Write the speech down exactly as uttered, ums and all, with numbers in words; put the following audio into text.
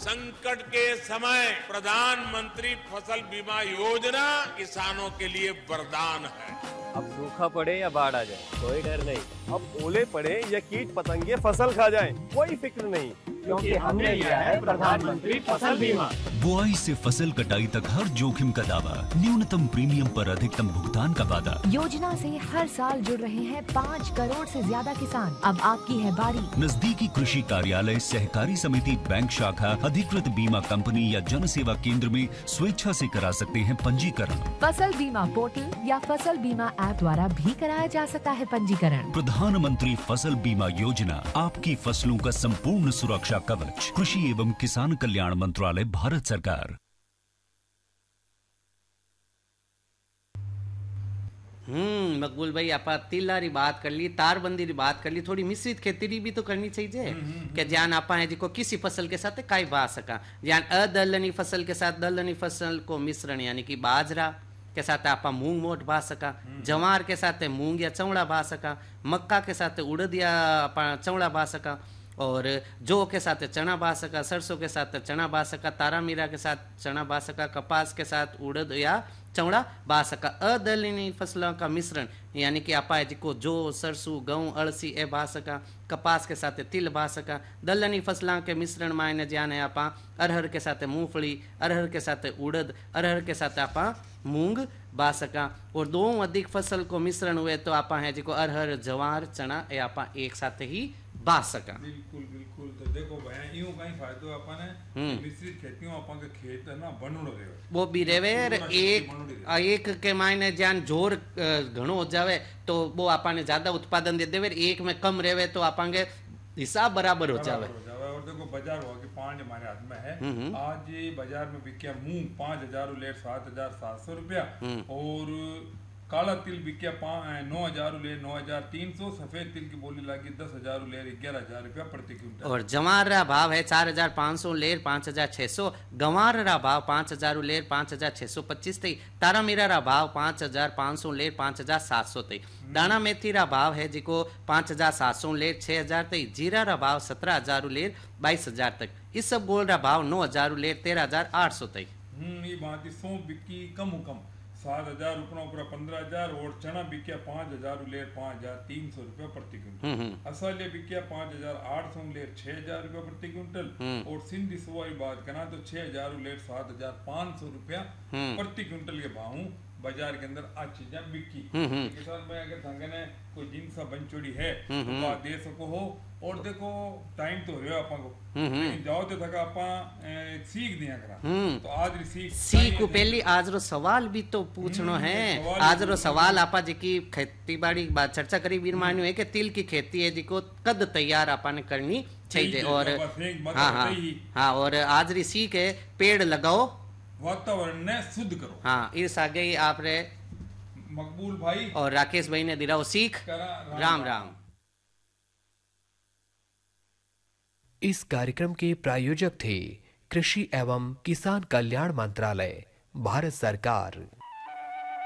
संकट के समय प्रधानमंत्री फसल बीमा योजना किसानों के लिए वरदान है। अब सूखा पड़े या बाढ़ आ जाए कोई डर नहीं। अब ओले पड़े या कीट पतंगे फसल खा जाएं कोई फिक्र नहीं, क्योंकि हमने लिया है प्रधानमंत्री फसल बीमा। बुआई से फसल कटाई तक हर जोखिम का दावा, न्यूनतम प्रीमियम पर अधिकतम भुगतान का वादा। योजना से हर साल जुड़ रहे हैं पाँच करोड़ से ज्यादा किसान। अब आपकी है बारी। नजदीकी कृषि कार्यालय, सहकारी समिति, बैंक शाखा, अधिकृत बीमा कंपनी या जन सेवा केंद्र में स्वेच्छा से करा सकते हैं पंजीकरण। फसल बीमा पोर्टल या फसल बीमा ऐप द्वारा भी कराया जा सकता है पंजीकरण। प्रधानमंत्री फसल बीमा योजना, आपकी फसलों का संपूर्ण सुरक्षा कवच। कृषि एवं किसान कल्याण मंत्रालय, भारत सरकार। हम्म मकबूल भाई, आप तिल्लारी बात कर ली, तारबंदी की बात कर ली, थोड़ी मिश्रित खेती भी तो करनी चाहिए कि ज्ञान आपा है जिको किसी फसल के साथ काई बा सका, ज्ञान अदलनी फसल के साथ दलनी फसल को मिश्रण यानी कि बाजरा के साथ आपा मूंग मोट बा सका, जवार के साथ मूंग या चौड़ा बा सका, मक्का के साथ उड़द या आपा चौड़ा बा सका, और जौ के साथ चना बा सका, सरसों के साथ चना बा सका, तारा मीरा के साथ चना बा सका, कपास के साथ उड़द या चौड़ा बा सका। अदलनी फसलों का मिश्रण यानी कि आपा है जिको जौ, सरसों, गेहूं, अड़सी ए बा सका, कपास के साथ तिल बा सका। दलनी फसलों के मिश्रण में जाने आपा अरहर के साथ मूंगफली, अरहर के साथ उड़द, अरहर के साथ आपा मूंग बा सका। और दो अधिक फसल को मिश्रण हुए तो आपा है जिको अरहर, जवार, चना ए आपा एक साथ ही बा सका। बिल्कुल बिल्कुल। तो देखो भैया यूं कहीं फायदो अपन है मिश्रित खेतियों अपन के खेत ना बनूड़ रहे वो भी रेवे एक एक के मायने जान जोर घणो हो जावे तो वो अपन ज्यादा उत्पादन दे देवे, एक में कम रेवे तो अपन के हिसाब बराबर हो जावे। और देखो बाजार हुआ कि पांच हमारे हाथ में है, आज ये बाजार में बिकिया मूंग पांच हजार ले सात हजार सात सौ रुपया, और काला तिल बिकिया नौ हजार ले नौ हजार तीन सौ, सफेद तिल की बोली लगी दस हजार ले ग्यारह हजार रुपया प्रति क्विंटल। और जवार रा भाव है चार हजार पाँच सौ लेर पाँच हजार छह सौ, गंवार रा भाव पाँच हजार लेर पाँच हजार छह सौ पच्चीस थी, तारा मीरा रा भाव पाँच हजार पाँच सौ लेर पाँच हजार सात सौ थी, दाना मेथी रा भाव है जिको पाँच हजार सात सौ लेर छह हजार थी, जीरा रा भाव सत्रह हजार लेर बाईस हजार तक, इस सब गोल रा भाव नौ हजार लेर तेरह हजार आठ सौ थी। हम्म ये बात सौ बिक्की कम कम सात हजार उपरा उपरा पंद्रह हजार, और चना बिकिया पाँच हजार लेर पाँच हजार तीन सौ रुपया प्रति क्विंटल, असलिया बिकिया पाँच हजार आठ सौ लेर छह हजार रुपया प्रति क्विंटल, और सिंधी सुवाई बात करना तो छह हजार लेर सात हजार पाँच सौ रुपया प्रति क्विंटल के भाव बाजार के अंदर आज चीजें बिकी। किसान भाई अगर संगने कोई जिनस बंचोड़ी है तो बात दे सको हो। और देखो टाइम तो हो अपन को जाओ तो थका अपन सीख दिया करा, तो आज री सीख सीख को पहली आज रो सवाल भी तो पूछनो है। आज रो सवाल आपा जी खेती बाड़ी बात चर्चा करी वीर मान्यो है कि तिल की खेती है जिको कद तैयार आपा ने करनी चाहिए। और हाँ हाँ हाँ और आज री सीख है पेड़ लगाओ, वातावरण ने शुद्ध करो। हाँ इस आगे आपने मकबूल भाई और राकेश भाई ने दिलाओ सीख। राम राम, राम। इस कार्यक्रम के प्रायोजक थे कृषि एवं किसान कल्याण मंत्रालय, भारत सरकार।